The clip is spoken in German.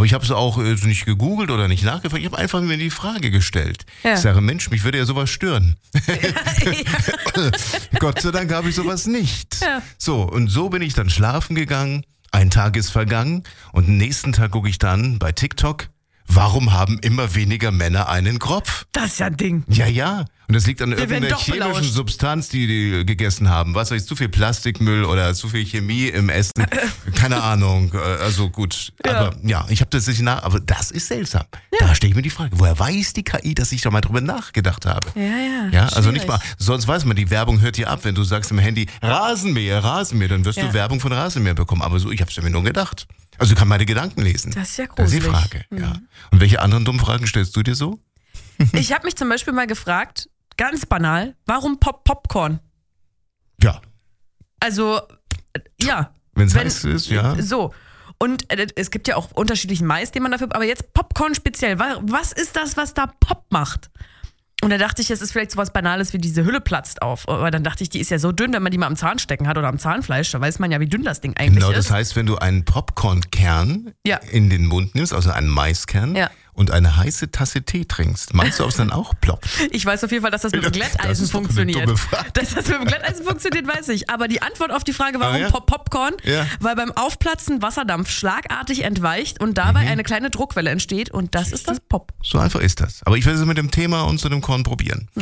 Aber ich habe es auch nicht gegoogelt oder nicht nachgefragt. Ich habe einfach mir die Frage gestellt. Ja. Ich sage, Mensch, mich würde ja sowas stören. Ja. Gott sei Dank habe ich sowas nicht. Ja. So, und so bin ich dann schlafen gegangen. Ein Tag ist vergangen und den nächsten Tag gucke ich dann bei TikTok, warum haben immer weniger Männer einen Kropf? Das ist ja ein Ding. Ja. Und das liegt an werden irgendeiner doch chemischen belauscht. Substanz, die gegessen haben. Was weiß ich, zu viel Plastikmüll oder zu viel Chemie im Essen. Keine Ahnung. Also gut. Ja. Aber ja, ich habe das nicht aber das ist seltsam. Da stelle ich mir die Frage, woher weiß die KI, dass ich da mal drüber nachgedacht habe? Ja. Ja, also schwierig. nicht mal. Sonst weiß man, die Werbung hört dir ab, wenn du sagst im Handy Rasenmäher, dann wirst Ja. du Werbung von Rasenmäher bekommen. Aber so, ich habe es mir nur gedacht. Also ich kann meine Gedanken lesen. Das ist ja Das ist die gruselig. Frage. Ja. Und welche anderen dummen Fragen stellst du dir so? Ich habe mich zum Beispiel mal gefragt, ganz banal, warum Popcorn? Ja, Also, ja. wenn es Wenn- heiß ist, ja. So. Und es gibt ja auch unterschiedlichen Mais, den man dafür, aber jetzt Popcorn speziell. Was ist das, was da Pop macht? Und da dachte ich, es ist vielleicht sowas Banales wie diese Hülle platzt auf. Aber dann dachte ich, die ist ja so dünn, wenn man die mal am Zahn stecken hat oder am Zahnfleisch, da weiß man ja, wie dünn das Ding eigentlich Genau, ist. das heißt, wenn du einen Popcornkern Ja. in den Mund nimmst, also einen Maiskern, Ja. und eine heiße Tasse Tee trinkst, meinst du, ob es dann auch ploppt? Ich weiß auf jeden Fall, dass das mit dem Das Glätteisen ist doch eine funktioniert. dumme Frage. Dass das mit dem Glätteisen funktioniert, weiß ich. Aber die Antwort auf die Frage, warum ja? Popcorn, Ja. weil beim Aufplatzen Wasserdampf schlagartig entweicht und dabei eine kleine Druckwelle entsteht und das ist das Pop. So einfach ist das. Aber ich werde es mit dem Thema und zu dem Korn probieren.